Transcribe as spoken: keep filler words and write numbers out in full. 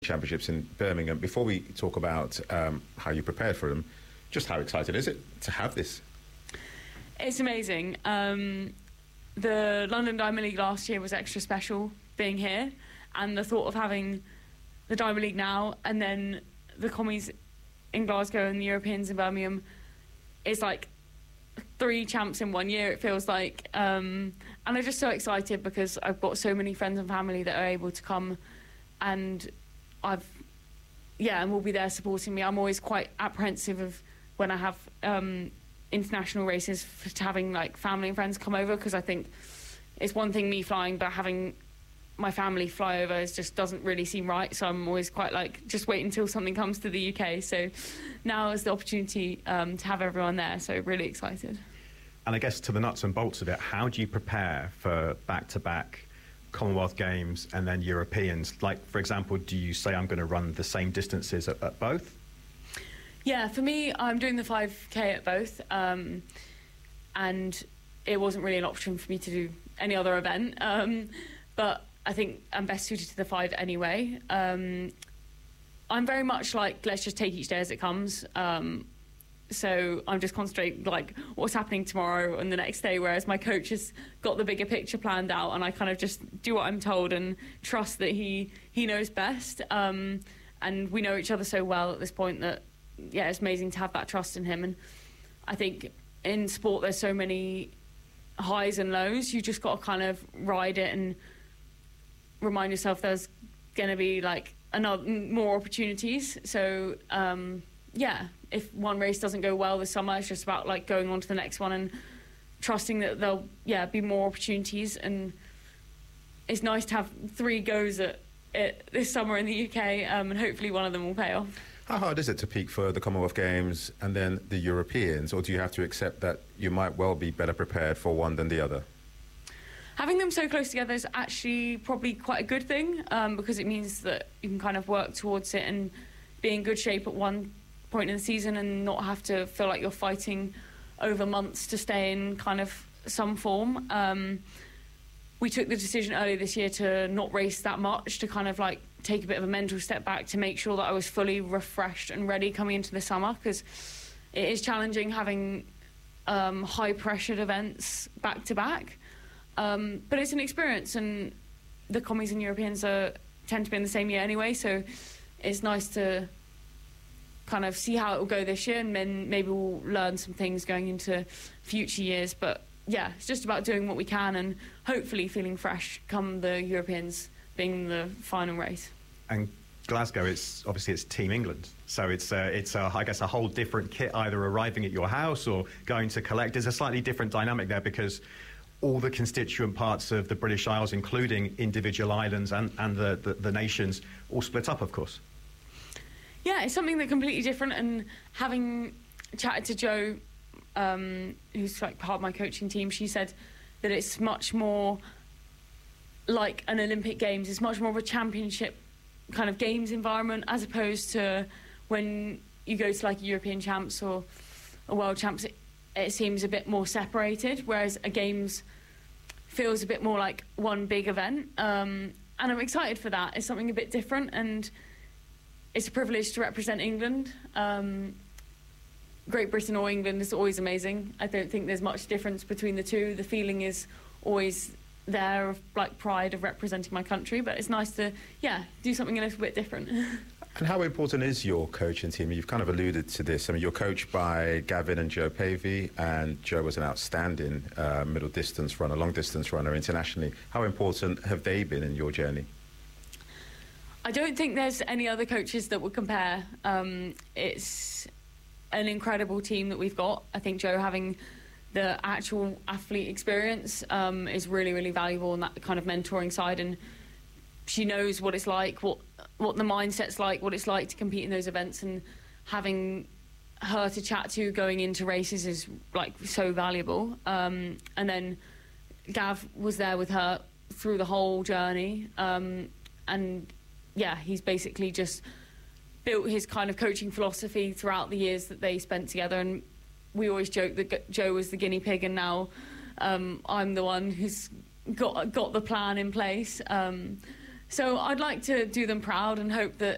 Championships in Birmingham. Before we talk about um, how you prepared for them, just how excited is it to have this? It's amazing. Um, the London Diamond League last year was extra special being here, and the thought of having the Diamond League now and then the commies in Glasgow and the Europeans in Birmingham is like three champs in one year, it feels like. Um, and I'm just so excited because I've got so many friends and family that are able to come, and I've, yeah, and will be there supporting me. I'm always quite apprehensive of when I have um, international races for having like family and friends come over, because I think it's one thing me flying, but having my family fly over is just doesn't really seem right. So I'm always quite like, just wait until something comes to the U K. So now is the opportunity um, to have everyone there. So really excited. And I guess to the nuts and bolts of it, how do you prepare for back-to-back Commonwealth Games and then Europeans? Like, for example, do you say I'm going to run the same distances at, at both? Yeah, for me, I'm doing the five K at both, um, and it wasn't really an option for me to do any other event, um, but I think I'm best suited to the five anyway. Um, I'm very much like, let's just take each day as it comes. Um, So I'm just concentrating like what's happening tomorrow and the next day, whereas my coach has got the bigger picture planned out, and I kind of just do what I'm told and trust that he he knows best. Um, and we know each other so well at this point that, yeah, it's amazing to have that trust in him. And I think in sport there's so many highs and lows. You just got to kind of ride it and remind yourself there's going to be like another more opportunities. So um, yeah, if one race doesn't go well this summer, it's just about like going on to the next one and trusting that there'll yeah be more opportunities. And it's nice to have three goes at it this summer in the U K, um, and hopefully one of them will pay off. How hard is it to peak for the Commonwealth Games and then the Europeans, or do you have to accept that you might well be better prepared for one than the other? Having them so close together is actually probably quite a good thing, um, because it means that you can kind of work towards it and be in good shape at one point in the season and not have to feel like you're fighting over months to stay in kind of some form. Um, we took the decision earlier this year to not race that much, to kind of like take a bit of a mental step back to make sure that I was fully refreshed and ready coming into the summer, because it is challenging having um, high pressured events back to back. Um, but it's an experience, and the commies and Europeans are tend to be in the same year anyway, so it's nice to kind of see how it will go this year, and then maybe we'll learn some things going into future years. But yeah, it's just about doing what we can and hopefully feeling fresh come the Europeans being the final race. And Glasgow, it's obviously it's Team England, so it's uh, it's uh, I guess a whole different kit either arriving at your house or going to collect. There's a slightly different dynamic there because all the constituent parts of the British Isles, including individual islands and, and the, the, the nations, all split up, of course. Yeah, it's something that completely different, and having chatted to Jo, um, who's like part of my coaching team, she said that it's much more like an Olympic Games. It's much more of a championship kind of games environment, as opposed to when you go to like a European champs or a world champs, it, it seems a bit more separated, whereas a games feels a bit more like one big event. Um, and I'm excited for that. It's something a bit different, and it's a privilege to represent England. Um, Great Britain or England is always amazing. I don't think there's much difference between the two. The feeling is always there of like pride of representing my country, but it's nice to, yeah, do something a little bit different. And how important is your coaching team? You've kind of alluded to this. I mean, you're coached by Gavin and Jo Pavey, and Jo was an outstanding uh, middle distance runner, long distance runner internationally. How important have they been in your journey? I don't think there's any other coaches that would compare. Um, it's an incredible team that we've got. I think Jo having the actual athlete experience um, is really, really valuable on that kind of mentoring side, and she knows what it's like, what what the mindset's like, what it's like to compete in those events, and having her to chat to going into races is like so valuable. Um, and then Gav was there with her through the whole journey, um, and yeah, he's basically just built his kind of coaching philosophy throughout the years that they spent together. And we always joke that Jo was the guinea pig, and now um, I'm the one who's got got the plan in place. Um, so I'd like to do them proud and hope that